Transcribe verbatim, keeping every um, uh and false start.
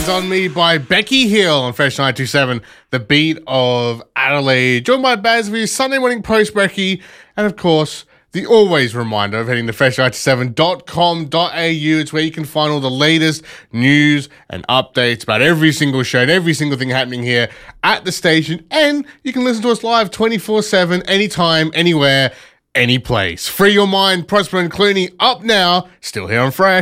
Hands on Me by Becky Hill on Fresh nine two seven, the beat of Adelaide. Joined by Baz for your Sunday morning post, Becky. And of course, the always reminder of heading to fresh nine two seven dot com dot a u. It's where you can find all the latest news and updates about every single show and every single thing happening here at the station. And you can listen to us live twenty-four seven, anytime, anywhere, any place. Free your mind, Prosper and Clooney up now, still here on Fresh.